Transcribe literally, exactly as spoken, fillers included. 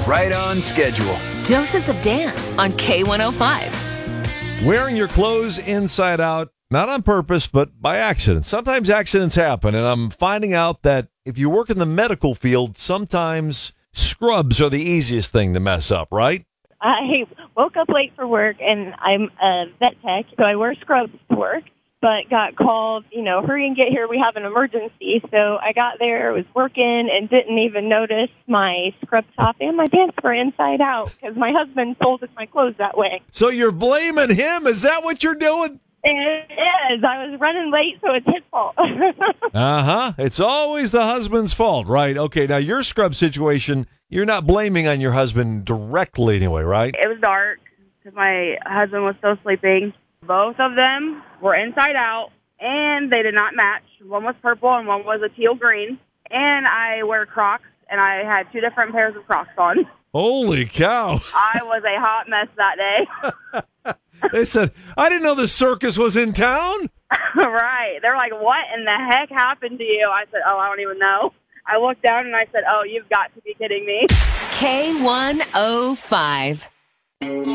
right on schedule. Doses of Dan on K one oh five. Wearing your clothes inside out, not on purpose, but by accident. Sometimes accidents happen, and I'm finding out that if you work in the medical field, sometimes scrubs are the easiest thing to mess up, right? I woke up late for work, and I'm a vet tech, so I wear scrubs to work, but got called, you know, hurry and get here, we have an emergency. So I got there, was working, and didn't even notice my scrub top and my pants were inside out because my husband folded my clothes that way. So you're blaming him? Is that what you're doing? It is. I was running late, so it's his fault. Uh-huh. It's always the husband's fault, right? Okay, now your scrub situation, you're not blaming on your husband directly anyway, right? It was dark because my husband was still sleeping. Both of them were inside out, and they did not match. One was purple and one was a teal green. And I wear Crocs, and I had two different pairs of Crocs on. Holy cow. I was a hot mess that day. They said, I didn't know the circus was in town. Right. They're like, what in the heck happened to you? I said, oh, I don't even know. I looked down and I said, oh, you've got to be kidding me. K one oh five.